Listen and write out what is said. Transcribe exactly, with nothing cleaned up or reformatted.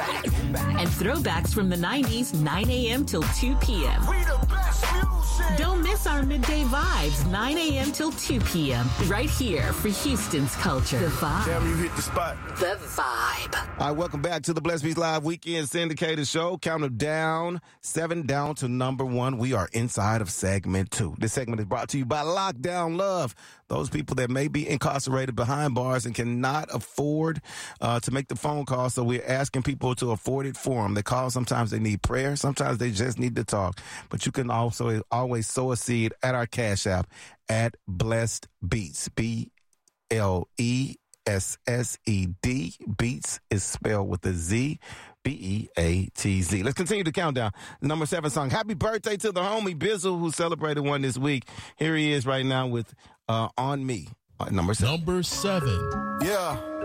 And throwbacks from the nineties, nine a.m. till two p.m. We the best music. Don't miss our midday vibes, nine a.m. till two p.m. Right here for Houston's culture. The Vibe. Damn, you hit the spot. The Vibe. All right, welcome back to the Blessed Beats Live Weekend Syndicated Show. Count them down, seven down to number one. We are inside of segment two. This segment is brought to you by Lockdown Love. Those people that may be incarcerated behind bars and cannot afford uh, to make the phone call, so we're asking people to afford it for them. They call, sometimes they need prayer, sometimes they just need to talk. But you can also always sow a seed at our Cash App at Blessed Beats, B L E S S E D. Beats is spelled with a Z, B E A T Z. Let's continue the countdown. The number seven song. Happy birthday to the homie Bizzle, who celebrated one this week. Here he is right now with uh, On Me, uh, number seven. Number seven. Yeah.